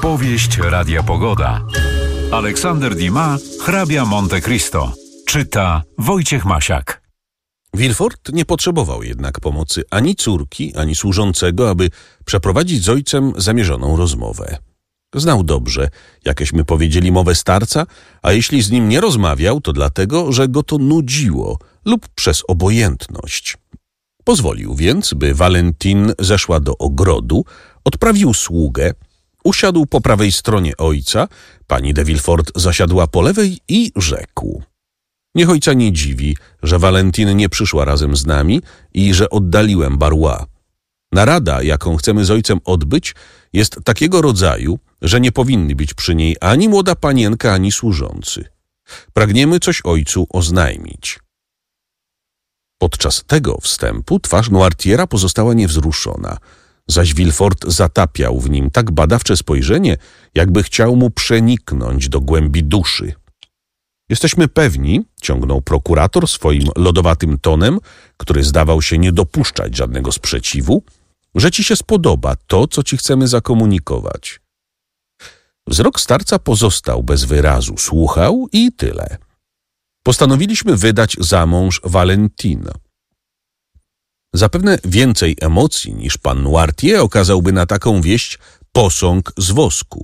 Powieść Radia Pogoda. Aleksander Dumas, hrabia Monte Cristo. Czyta Wojciech Masiak. Villefort nie potrzebował jednak pomocy ani córki, ani służącego, aby przeprowadzić z ojcem zamierzoną rozmowę. Znał dobrze, jakeśmy powiedzieli, mowę starca, a jeśli z nim nie rozmawiał, to dlatego, że go to nudziło lub przez obojętność. Pozwolił więc, by Valentine zeszła do ogrodu, odprawił sługę, usiadł po prawej stronie ojca, pani de Villefort zasiadła po lewej i rzekł: niech ojca nie dziwi, że Valentine nie przyszła razem z nami i że oddaliłem Barrois. Narada, jaką chcemy z ojcem odbyć, jest takiego rodzaju, że nie powinny być przy niej ani młoda panienka, ani służący. Pragniemy coś ojcu oznajmić. Podczas tego wstępu twarz Noirtiera pozostała niewzruszona, zaś Villefort zatapiał w nim tak badawcze spojrzenie, jakby chciał mu przeniknąć do głębi duszy. Jesteśmy pewni, ciągnął prokurator swoim lodowatym tonem, który zdawał się nie dopuszczać żadnego sprzeciwu, że ci się spodoba to, co ci chcemy zakomunikować. Wzrok starca pozostał bez wyrazu, słuchał i tyle. Postanowiliśmy wydać za mąż Valentine. Zapewne więcej emocji niż pan Noirtier okazałby na taką wieść posąg z wosku.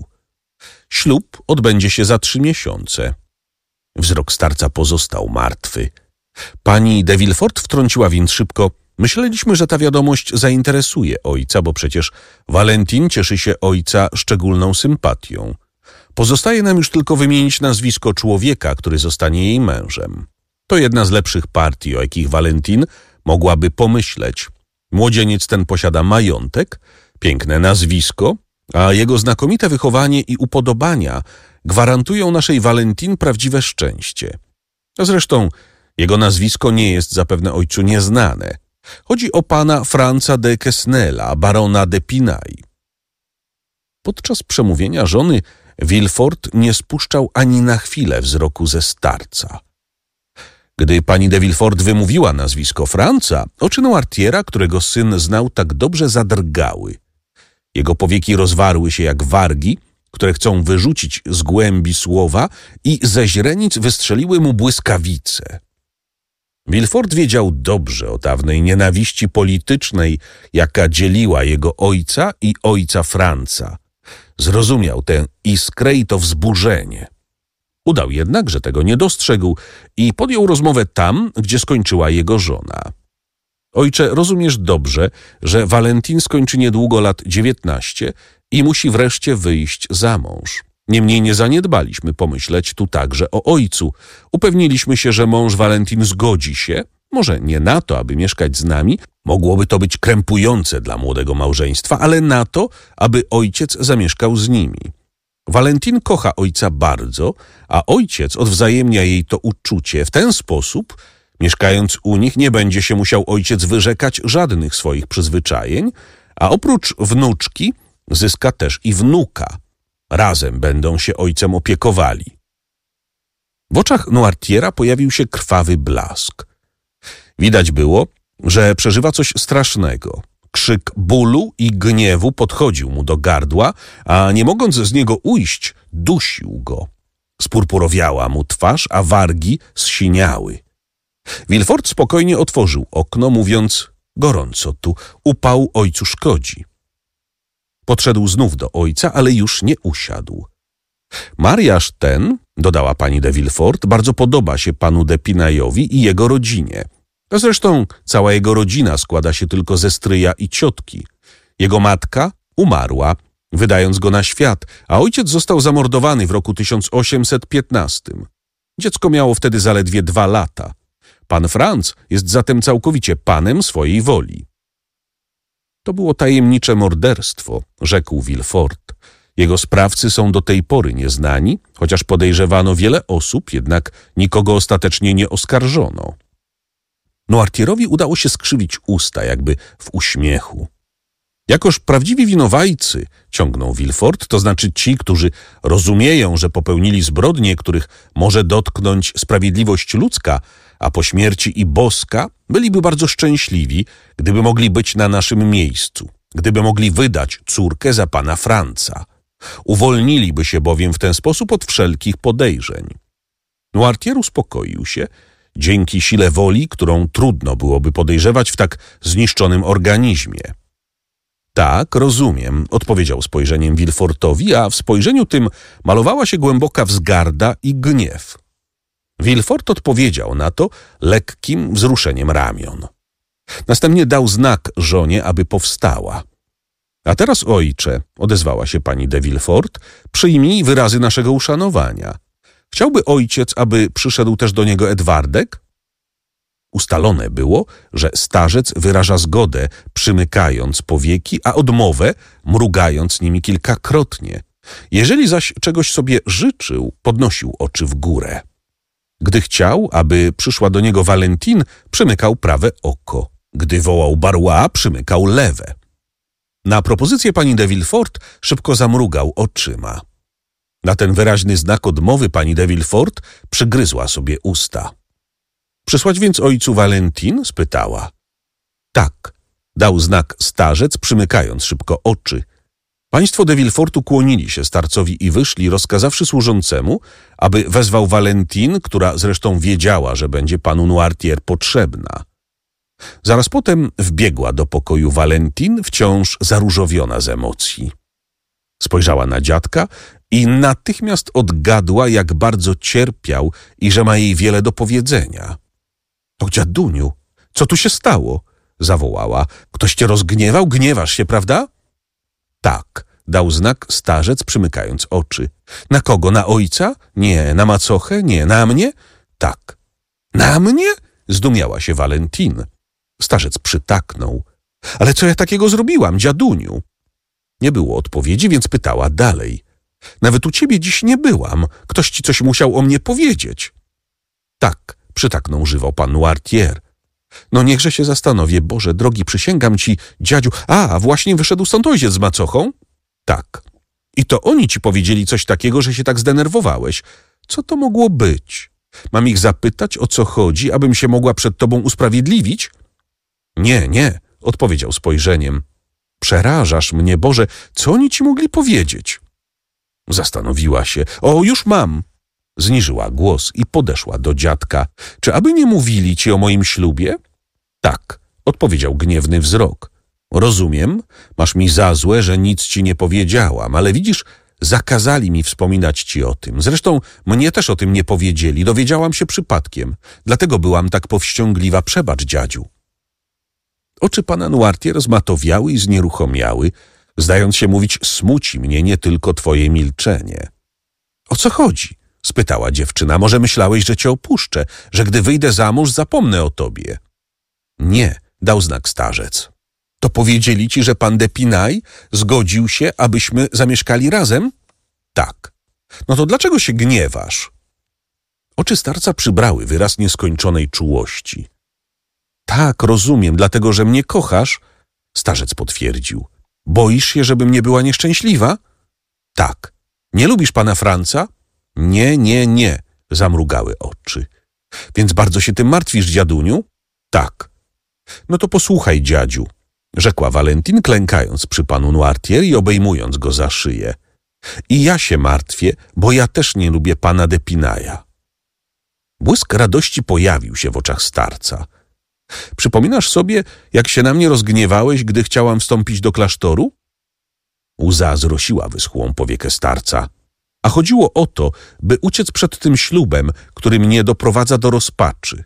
Ślub odbędzie się za 3 miesiące. Wzrok starca pozostał martwy. Pani de Villefort wtrąciła więc szybko: myśleliśmy, że ta wiadomość zainteresuje ojca, bo przecież Valentine cieszy się ojca szczególną sympatią. Pozostaje nam już tylko wymienić nazwisko człowieka, który zostanie jej mężem. To jedna z lepszych partii, o jakich Valentine mogłaby pomyśleć. Młodzieniec ten posiada majątek, piękne nazwisko, a jego znakomite wychowanie i upodobania gwarantują naszej Valentine prawdziwe szczęście. Zresztą jego nazwisko nie jest zapewne ojcu nieznane. Chodzi o pana Franza de Quesnela, barona de Pinay. Podczas przemówienia żony Villefort nie spuszczał ani na chwilę wzroku ze starca. Gdy pani de Villefort wymówiła nazwisko Franza, oczy Noirtiera, którego syn znał tak dobrze, zadrgały. Jego powieki rozwarły się jak wargi, które chcą wyrzucić z głębi słowa, i ze źrenic wystrzeliły mu błyskawice. Villefort wiedział dobrze o dawnej nienawiści politycznej, jaka dzieliła jego ojca i ojca Franza. Zrozumiał tę iskrę i to wzburzenie. Udał jednak, że tego nie dostrzegł i podjął rozmowę tam, gdzie skończyła jego żona. Ojcze, rozumiesz dobrze, że Valentine skończy niedługo lat 19 i musi wreszcie wyjść za mąż. Niemniej nie zaniedbaliśmy pomyśleć tu także o ojcu. Upewniliśmy się, że mąż Valentine zgodzi się, może nie na to, aby mieszkać z nami, mogłoby to być krępujące dla młodego małżeństwa, ale na to, aby ojciec zamieszkał z nimi. Valentine kocha ojca bardzo, a ojciec odwzajemnia jej to uczucie. W ten sposób, mieszkając u nich, nie będzie się musiał ojciec wyrzekać żadnych swoich przyzwyczajeń, a oprócz wnuczki zyska też i wnuka. Razem będą się ojcem opiekowali. W oczach Noirtiera pojawił się krwawy blask. Widać było, że przeżywa coś strasznego. Krzyk bólu i gniewu podchodził mu do gardła, a nie mogąc z niego ujść, dusił go. Spurpurowiała mu twarz, a wargi zsiniały. Villefort spokojnie otworzył okno, mówiąc: gorąco tu, upał ojcu szkodzi. Podszedł znów do ojca, ale już nie usiadł. Mariaż ten, dodała pani de Villefort, bardzo podoba się panu de Pinayowi i jego rodzinie. Zresztą cała jego rodzina składa się tylko ze stryja i ciotki. Jego matka umarła, wydając go na świat, a ojciec został zamordowany w roku 1815. Dziecko miało wtedy zaledwie 2 lata. Pan Franz jest zatem całkowicie panem swojej woli. To było tajemnicze morderstwo, rzekł Villefort. Jego sprawcy są do tej pory nieznani, chociaż podejrzewano wiele osób, jednak nikogo ostatecznie nie oskarżono. Noirtierowi udało się skrzywić usta, jakby w uśmiechu. Jakoż prawdziwi winowajcy, ciągnął Villefort, to znaczy ci, którzy rozumieją, że popełnili zbrodnie, których może dotknąć sprawiedliwość ludzka, a po śmierci i boska, byliby bardzo szczęśliwi, gdyby mogli być na naszym miejscu, gdyby mogli wydać córkę za pana Franza. Uwolniliby się bowiem w ten sposób od wszelkich podejrzeń. Noirtier uspokoił się dzięki sile woli, którą trudno byłoby podejrzewać w tak zniszczonym organizmie. Tak, rozumiem, odpowiedział spojrzeniem Villefortowi, a w spojrzeniu tym malowała się głęboka wzgarda i gniew. Villefort odpowiedział na to lekkim wzruszeniem ramion. Następnie dał znak żonie, aby powstała. A teraz, ojcze, odezwała się pani de Villefort, przyjmij wyrazy naszego uszanowania. Chciałby ojciec, aby przyszedł też do niego Edwardek? Ustalone było, że starzec wyraża zgodę, przymykając powieki, a odmowę, mrugając nimi kilkakrotnie. Jeżeli zaś czegoś sobie życzył, podnosił oczy w górę. Gdy chciał, aby przyszła do niego Valentine, przymykał prawe oko. Gdy wołał Barrois, przymykał lewe. Na propozycję pani de Villefort szybko zamrugał oczyma. Na ten wyraźny znak odmowy pani de Villefort przygryzła sobie usta. Przysłać więc ojcu Valentine? Spytała. Tak, dał znak starzec, przymykając szybko oczy. Państwo de Villefort ukłonili się starcowi i wyszli, rozkazawszy służącemu, aby wezwał Valentine, która zresztą wiedziała, że będzie panu Noirtier potrzebna. Zaraz potem wbiegła do pokoju Valentine, wciąż zaróżowiona z emocji. Spojrzała na dziadka i natychmiast odgadła, jak bardzo cierpiał i że ma jej wiele do powiedzenia. — To dziaduniu, co tu się stało? — zawołała. — Ktoś cię rozgniewał? Gniewasz się, prawda? — Tak — dał znak starzec, przymykając oczy. — Na kogo? Na ojca? Nie. Na macochę? Nie. Na mnie? Tak. — Na mnie? — zdumiała się Valentine. Starzec przytaknął. — Ale co ja takiego zrobiłam, dziaduniu? Nie było odpowiedzi, więc pytała dalej. — Nawet u ciebie dziś nie byłam. Ktoś ci coś musiał o mnie powiedzieć. — Tak — przytaknął żywo pan Noirtier. — No niechże się zastanowię. Boże drogi, przysięgam ci, dziadziu. A, właśnie wyszedł stąd ojciec z macochą? — Tak. — I to oni ci powiedzieli coś takiego, że się tak zdenerwowałeś. Co to mogło być? Mam ich zapytać, o co chodzi, abym się mogła przed tobą usprawiedliwić? — Nie, nie — odpowiedział spojrzeniem. — Przerażasz mnie, Boże, co oni ci mogli powiedzieć? Zastanowiła się. — O, już mam! Zniżyła głos i podeszła do dziadka. — Czy aby nie mówili ci o moim ślubie? — Tak — odpowiedział gniewny wzrok. — Rozumiem, masz mi za złe, że nic ci nie powiedziałam, ale widzisz, zakazali mi wspominać ci o tym. Zresztą mnie też o tym nie powiedzieli, dowiedziałam się przypadkiem. Dlatego byłam tak powściągliwa. Przebacz, dziadziu. Oczy pana Noirtier zmatowiały i znieruchomiały, zdając się mówić: smuci mnie nie tylko twoje milczenie. — O co chodzi? — spytała dziewczyna. — Może myślałeś, że cię opuszczę, że gdy wyjdę za mąż, zapomnę o tobie? — Nie — dał znak starzec. — To powiedzieli ci, że pan d'Épinay zgodził się, abyśmy zamieszkali razem? — Tak. — No to dlaczego się gniewasz? Oczy starca przybrały wyraz nieskończonej czułości. — Tak, rozumiem, dlatego że mnie kochasz? — starzec potwierdził. — Boisz się, żebym nie była nieszczęśliwa? — Tak. — Nie lubisz pana Franca? — Nie, nie, nie — zamrugały oczy. — Więc bardzo się tym martwisz, dziaduniu? — Tak. — No to posłuchaj, dziadziu — rzekła Valentine, klękając przy panu Noirtier i obejmując go za szyję. — I ja się martwię, bo ja też nie lubię pana d'Épinaya. Błysk radości pojawił się w oczach starca. — Przypominasz sobie, jak się na mnie rozgniewałeś, gdy chciałam wstąpić do klasztoru? Łza zrosiła wyschłą powiekę starca. A chodziło o to, by uciec przed tym ślubem, który mnie doprowadza do rozpaczy.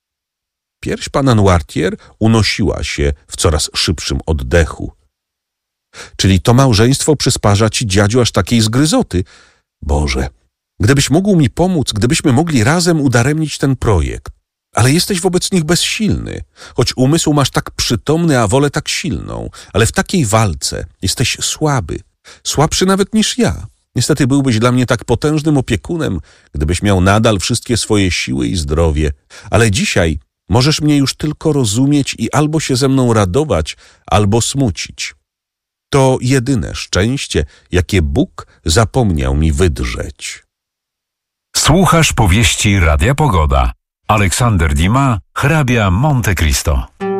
Pierś pana Noirtier unosiła się w coraz szybszym oddechu. — Czyli to małżeństwo przysparza ci, dziadziu, aż takiej zgryzoty? Boże, gdybyś mógł mi pomóc, gdybyśmy mogli razem udaremnić ten projekt. Ale jesteś wobec nich bezsilny, choć umysł masz tak przytomny, a wolę tak silną. Ale w takiej walce jesteś słaby, słabszy nawet niż ja. Niestety byłbyś dla mnie tak potężnym opiekunem, gdybyś miał nadal wszystkie swoje siły i zdrowie. Ale dzisiaj możesz mnie już tylko rozumieć i albo się ze mną radować, albo smucić. To jedyne szczęście, jakie Bóg zapomniał mi wydrzeć. Słuchasz powieści Radia Pogoda. Aleksander Dumas, hrabia Monte Cristo.